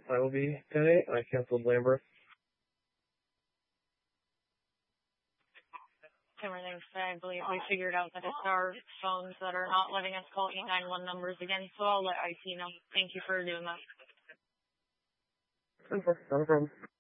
I will be 10-8. I canceled Lambert. Everything's I believe we figured out that it's our phones that are not letting us call 891 numbers again, so I'll let IT know. Thank you for doing that. Not a problem.